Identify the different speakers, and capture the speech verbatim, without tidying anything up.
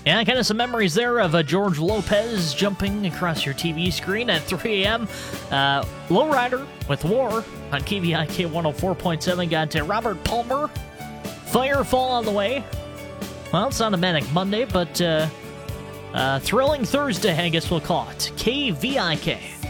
Speaker 1: Yeah, kind of some memories there of uh, George Lopez jumping across your T V screen at three a.m. Uh, Lowrider with War on K V I K one oh four point seven. Got uh, Robert Palmer, Firefall on the way. Well, it's not a Manic Monday, but uh, uh, Thrilling Thursday, I guess we'll call it. K V I K.